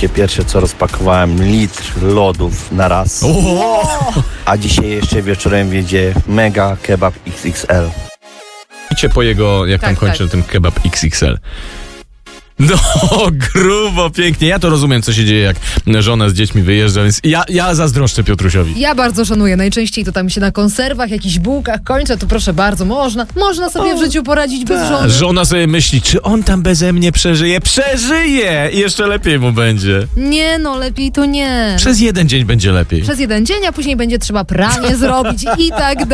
oczywiście pierwsze co rozpakowałem litr lodów na raz. A dzisiaj jeszcze wieczorem wiedzie mega kebab XXL. Idźcie po jego, jak tam kończy ten kebab XXL. No, grubo, pięknie. Ja to rozumiem, co się dzieje, jak żona z dziećmi wyjeżdża, więc ja zazdroszczę Piotrusiowi. Ja bardzo szanuję. Najczęściej to tam się na konserwach, jakichś bułkach kończę, to proszę bardzo, można sobie w życiu poradzić bez żony. Żona sobie myśli, czy on tam beze mnie przeżyje? Przeżyje! I jeszcze lepiej mu będzie. Nie no, lepiej to nie. Przez jeden dzień będzie lepiej. Przez jeden dzień, a później będzie trzeba pranie zrobić i tak dalej.